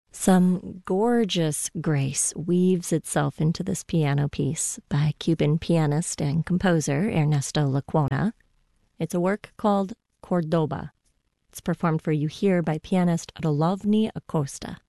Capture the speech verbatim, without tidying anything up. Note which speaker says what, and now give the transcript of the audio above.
Speaker 1: Some gorgeous grace weaves itself into this piano piece by Cuban pianist and composer Ernesto Lecuona. It's a work called Cordoba. It's performed for you here by pianist Rolovny Acosta.